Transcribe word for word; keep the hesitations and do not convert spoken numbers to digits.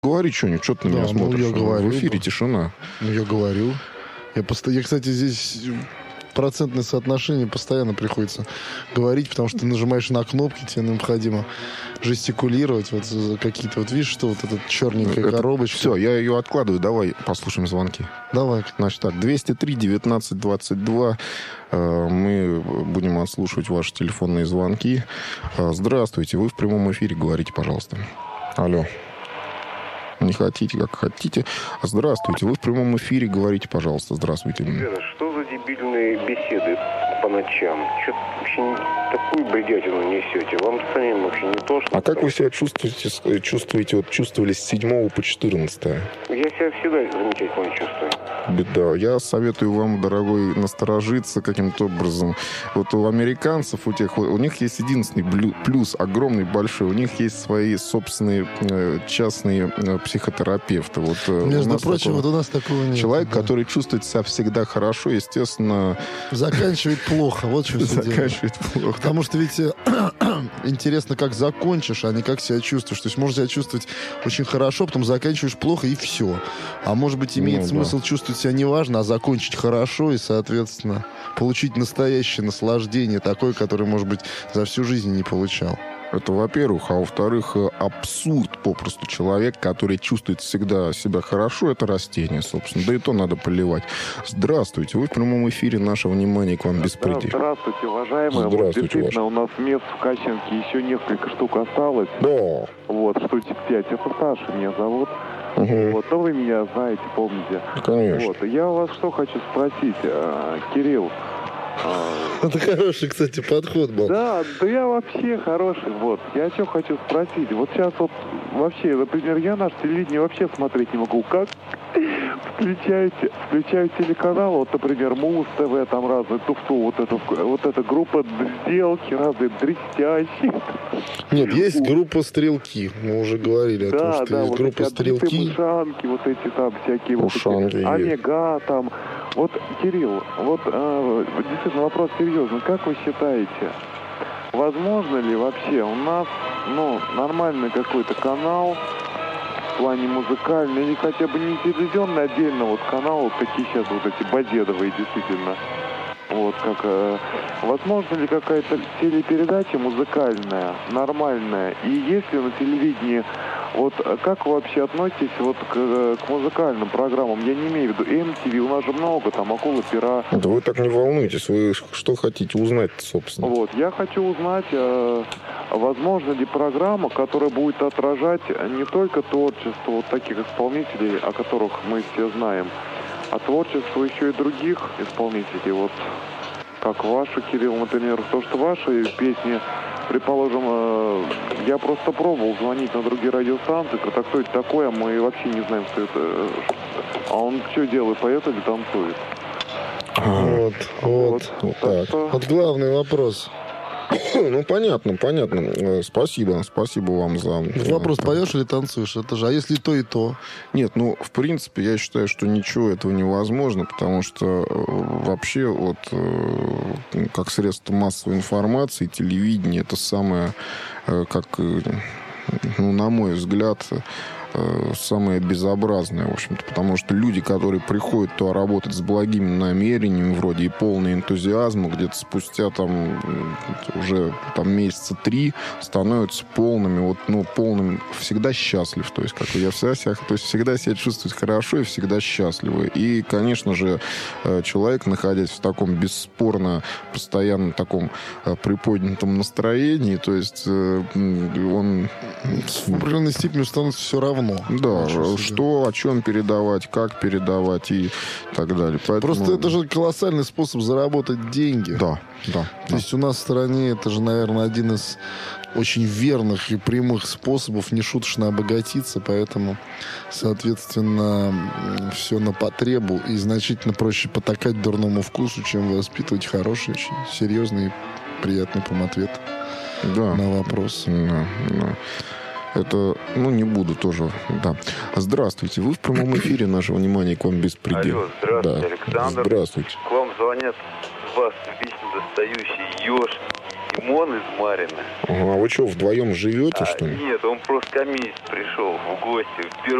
Говори что-нибудь, что ты на меня Да, смотришь? ну, я говорю, в эфире да. тишина. Ну, я говорю. Я, постоянно, я, кстати, здесь процентное соотношение постоянно приходится говорить, потому что ты нажимаешь на кнопки, тебе необходимо жестикулировать. Вот какие-то, вот видишь, что вот эта черненькая Это... коробочка. Все, я ее откладываю. Давай послушаем звонки. Давай. Значит так, двести три девятнадцать двадцать два. Мы будем отслушивать ваши телефонные звонки. Здравствуйте, вы в прямом эфире, говорите, пожалуйста. Алло. Не хотите, как хотите. Здравствуйте, вы в прямом эфире, говорите, пожалуйста. Здравствуйте. Ребята, что за дебильные беседы по ночам? Что-то вообще такую бредятину несете. Вам самим вообще не то, что... А как вы себя чувствуете, чувствуете, вот чувствовали с седьмого по четырнадцатое? Я себя всегда замечательно чувствую. Беда. Я советую вам, дорогой, насторожиться каким-то образом. Вот у американцев, у тех, у них есть единственный плюс, огромный, большой. У них есть свои собственные э, частные э, психотерапевты. Вот, э, Между прочим, вот у нас такого нет. Человек, да. который чувствует себя всегда хорошо, естественно... Заканчивает плохо. Вот что все Заканчивает плохо. Потому что ведь интересно, как закончишь, а не как себя чувствуешь. То есть можно себя чувствовать очень хорошо, потом заканчиваешь плохо, и все. А может быть, имеет ну, смысл да. чувствовать себя неважно, а закончить хорошо и, соответственно, получить настоящее наслаждение, такое, которое, может быть, за всю жизнь не получал. Это, во-первых. А во-вторых, абсурд попросту. Человек, который чувствует всегда себя хорошо, это растение, собственно. Да и то надо поливать. Здравствуйте. Вы в прямом эфире. Наше внимание к вам без предела. Здравствуйте, уважаемые. Здравствуйте, вот, действительно, ваш. у нас мест в Качинске еще несколько штук осталось. Да. Вот, штучек пять. Это Саша меня зовут. Угу. Вот, но вы меня знаете, помните. Конечно. Вот, я у вас что хочу спросить, а, Кирилл. А... Это хороший, кстати, подход был. Да, да я вообще хороший, вот. Я что хочу спросить. Вот сейчас вот вообще, например, я наш телевидение вообще смотреть не могу. Как включаю, включаю телеканал, вот, например, Муз ТВ, там разные, туфту, вот эта, вот эта группа сделки, разные дрестящие. Нет, есть группа «Стрелки». Мы уже говорили о да, том, что да, есть вот группа эти «Стрелки». ушанки, вот эти там всякие Ушанки вот эти, Омега там. Вот, Кирилл, вот э, действительно вопрос серьезный. Как вы считаете, возможно ли вообще у нас, ну, нормальный какой-то канал в плане музыкальный, или хотя бы не телевизионный, отдельно вот канал, вот такие сейчас вот эти базедовые действительно, вот как, э, возможно ли какая-то телепередача музыкальная, нормальная, и если на телевидении, вот как вы вообще относитесь вот к, к музыкальным программам? Я не имею в виду эм ти ви, у нас же много, там, «Акулы пера». Да вы так не волнуйтесь, вы что хотите узнать, собственно? Вот, я хочу узнать, э, возможно ли программа, которая будет отражать не только творчество вот таких исполнителей, о которых мы все знаем, а творчество еще и других исполнителей, вот как ваши, Кирилл, например, то, что ваши песни, предположим, э, я просто пробовал звонить на другие радиостанции, когда кто это такое, а мы вообще не знаем, что это, а он что делает, поет или танцует? Вот, вот. Вот так так. что- Вот главный вопрос. Ну, понятно, понятно. Спасибо, спасибо вам за... Вопрос, поешь или танцуешь? Это же, а если то и то? Нет, ну, в принципе, я считаю, что ничего этого невозможно, потому что э, вообще вот э, как средство массовой информации, телевидение, это самое, э, как, э, ну, на мой взгляд, э, самое безобразное, в общем-то, потому что люди, которые приходят то работать с благими намерениями, вроде и полный энтузиазма, где-то спустя там уже там месяца три становятся полными, вот, ну, полным, всегда счастлив, то есть, как я всегда себя, то есть, всегда себя чувствует хорошо и всегда счастливы. И, конечно же, человек, находясь в таком бесспорно постоянно таком приподнятом настроении, то есть, он... В определенной степени становится все равно. Да, что, о чем передавать, как передавать и так далее. Поэтому... Просто это же колоссальный способ заработать деньги. Да, да. То да. есть у нас в стране это же, наверное, один из очень верных и прямых способов нешуточно обогатиться, поэтому, соответственно, все на потребу, и значительно проще потакать дурному вкусу, чем воспитывать хороший, очень серьезный и приятный ответ да. на вопрос. Да, да. Это, ну, не буду тоже, да. Здравствуйте, вы в прямом эфире, наше внимание к вам без предела. Алло, здравствуйте, да. Александр. Здравствуйте. К вам звонят вас песни достающие, еж, Димон из Марина. Ага, а вы что, вдвоем живете, А, что ли? нет, он просто ко мне пришел в гости.